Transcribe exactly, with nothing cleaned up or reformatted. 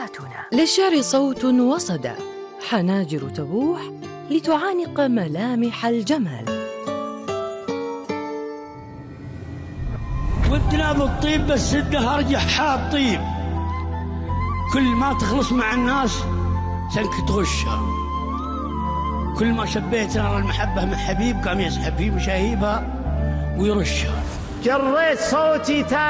إذاعتنا. للشعر صوت وصدى، حناجر تبوح لتعانق ملامح الجمال. ودنا بالطيب بس الدهر جحاد طيب، كل ما تخلص مع الناس سنك تغشها، كل ما شبيت نار المحبة من حبيب قام يسحب في مشاهيبها ويرشها. جريت صوتي